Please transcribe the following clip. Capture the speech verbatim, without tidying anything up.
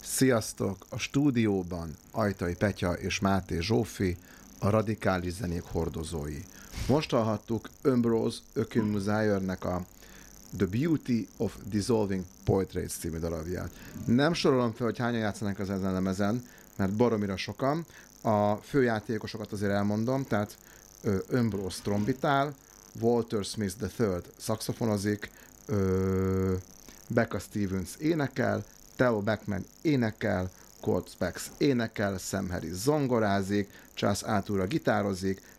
Sziasztok! A stúdióban Ajtai Petya és Máté Zsófi, a radikális zenék hordozói. Most hallhattuk Ambrose Ökönmuzájörnek a The Beauty of Dissolving Portraits című darabját. Nem sorolom fel, hogy hányan játszanak az ezen lemezen, mert baromira sokan. A főjátékosokat azért elmondom, tehát Ambrose trombitál, Walter Smith the third szaxofonozik, ö, Becca Stevens énekel, Theo Beckman énekel, Kurt Spex énekel, Sam Harris zongorázik, Charles Artura gitározik,